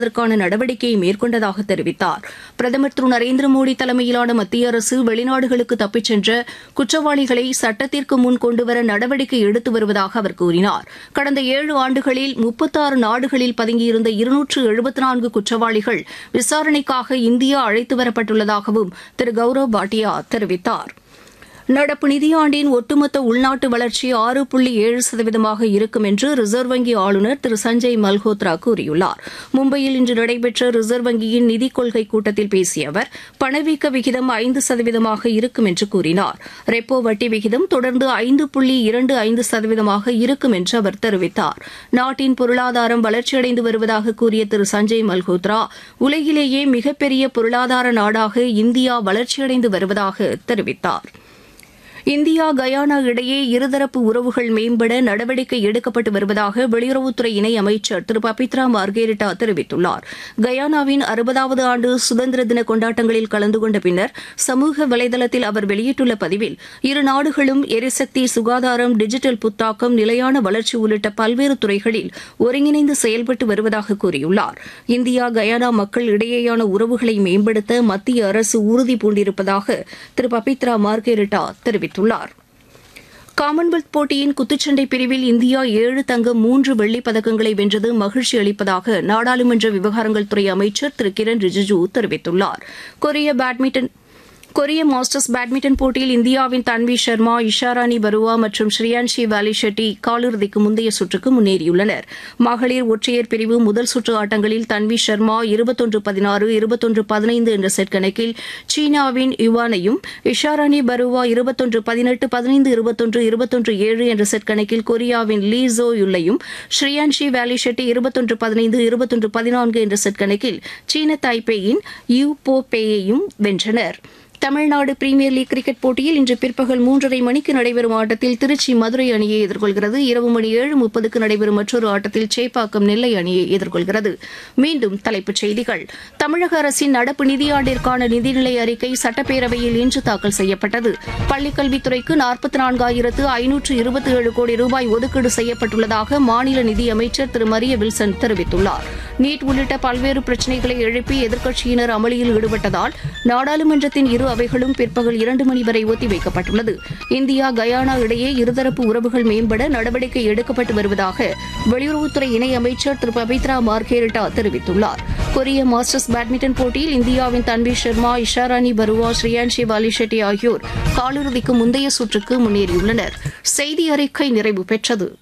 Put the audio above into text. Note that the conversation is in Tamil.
அதற்கான நடவடிக்கையை மேற்கொண்டதாக தெரிவித்தார். பிரதமர் திரு நரேந்திர மோடி தலைமையிலான மத்திய அரசு வெளிநாடுகளுக்கு தப்பிச் சென்ற குற்றவாளிகளை சட்டத்திற்கு முன் கொண்டுவர நடவடிக்கை எடுத்து வருவதாக அவர் கூறினார். கடந்த 7 ஆண்டுகளில் 36 நாடுகளில் பதுங்கியிருந்த 274 குற்றவாளிகள் விசாரணைக்காக இந்தியா அழைத்து வரப்பட்டுள்ளதாகவும் திரு கௌரவ் பாட்டியா தெரிவித்தார். நடப்பு நிதியாண்டின் ஒட்டுமொத்த உள்நாட்டு வளர்ச்சி 6.7% இருக்கும் என்று ரிசர்வ் வங்கி ஆளுநர் திரு சஞ்சய் மல்ஹோத்ரா கூறியுள்ளார். மும்பையில் இன்று நடைபெற்ற ரிசர்வ் வங்கியின் நிதிக் கொள்கை கூட்டத்தில் பேசிய அவர் பணவீக்க விகிதம் 5% இருக்கும் என்று கூறினார். ரெப்போ வட்டி விகிதம் தொடர்ந்து 5.25% இருக்கும் என்று அவர் தெரிவித்தார். நாட்டின் பொருளாதாரம் வளர்ச்சியடைந்து வருவதாக கூறிய திரு சஞ்சய் மல்ஹோத்ரா உலகிலேயே மிகப்பெரிய பொருளாதார நாடாக இந்தியா வளர்ச்சியடைந்து வருவதாக தெரிவித்தார். இந்தியா கயானா இடையே இருதரப்பு உறவுகள் மேம்பட நடவடிக்கை எடுக்கப்பட்டு வருவதாக வெளியுறவுத்துறை இணையமைச்சர் திரு பபித்ரா மார்கெரிட்டா தெரிவித்துள்ளார். கயானாவின் 60வது ஆண்டு சுதந்திர தின கொண்டாட்டங்களில் கலந்து கொண்ட பின்னர் சமூக வலைதளத்தில் அவர் வெளியிட்டுள்ள பதிவில் இரு நாடுகளும் எரிசக்தி, சுகாதாரம், டிஜிட்டல் புத்தாக்கம், நிலையான வளர்ச்சி உள்ளிட்ட பல்வேறு துறைகளில் ஒருங்கிணைந்து செயல்பட்டு வருவதாக கூறியுள்ளார். இந்தியா கயானா மக்கள் இடையேயான உறவுகளை மேம்படுத்த மத்திய அரசு உறுதி பூண்டிருப்பதாக திரு பபித்ரா மார்கெரிட்டா தெரிவித்தார். காமன்வெல்த் போட்டியின் குத்துச்சண்டை பிரிவில் இந்தியா 7 தங்கம் 3 வெள்ளிப் பதக்கங்களை வென்றது மகிழ்ச்சி அளிப்பதாக நாடாளுமன்ற விவகாரங்கள் துறை அமைச்சர் திரு கிரண் ரிஜிஜூ தெரிவித்துள்ளார். கொரிய மாஸ்டர்ஸ் பேட்மிண்டன் போட்டியில் இந்தியாவின் தன்வி சர்மா, இஷாராணி பருவா மற்றும் ஸ்ரீயான்ஷி வாலி ஷெட்டி காலிறுதிக்கு முந்தைய சுற்றுக்கு முன்னேறியுள்ளனர். மகளிர் ஒற்றையர் பிரிவு முதல் சுற்று ஆட்டங்களில் தன்வி சர்மா 21-16, 21-15 என்ற செட் கணக்கில் சீனாவின் யுவானையும், இஷாராணி பருவா 21-18, 15-21, 21-7 என்ற செட் கணக்கில் கொரியாவின் லீ ஜோ யுல்லையும், ஸ்ரீயான்ஷி வாலி ஷெட்டி 21-15, 21-14 என்ற செட் கணக்கில் சீன தாய்பேயின் யூ போ பேயையும் வென்றனர். தமிழ்நாடு பிரீமியர் லீக் கிரிக்கெட் போட்டியில் இன்று பிற்பகல் 3:30 மணிக்கு நடைபெறும் ஆட்டத்தில் திருச்சி மதுரை அணியை எதிர்கொள்கிறது. இரவு மணி 7:30க்கு நடைபெறும் மற்றொரு ஆட்டத்தில் சேப்பாக்கம் நெல்லை அணியை எதிர்கொள்கிறது. மீண்டும் தலைப்புச் செய்திகள். தமிழக அரசின் நடப்பு நிதியாண்டிற்கான நிதிநிலை அறிக்கை சட்டப்பேரவையில் இன்று தாக்கல் செய்யப்பட்டது. பள்ளிக்கல்வித்துறைக்கு 44,527 கோடி ரூபாய் ஒதுக்கீடு செய்யப்பட்டுள்ளதாக மாநில நிதியமைச்சர் திரு மரிய வில்சன் தெரிவித்துள்ளார். நீட் உள்ளிட்ட பல்வேறு பிரச்சினைகளை எழுப்பி எதிர்க்கட்சியினர் அமளியில் ஈடுபட்டதால் நாடாளுமன்றத்தின் இரு அவைகளும் பிற்பகல் 2 மணி வரை ஒத்திவைக்கப்பட்டுள்ளது. இந்தியா கயானா இடையே இருதரப்பு உறவுகள் மேம்பட நடவடிக்கை எடுக்கப்பட்டு வருவதாக வெளியுறவுத்துறை இணையமைச்சர் திரு பபித்ரா மார்கெரிட்டா தெரிவித்துள்ளார். கொரிய மாஸ்டர்ஸ் பேட்மிண்டன் போட்டியில் இந்தியாவின் தன்வி சர்மா, இஷாராணி பருவா, ஸ்ரீயான்ஷி வாலி ஷெட்டி ஆகியோர் காலிறுதிக்கு முந்தைய சுற்றுக்கு முன்னேறியுள்ளனர். செய்தி அறிக்கை நிறைவு பெற்றது.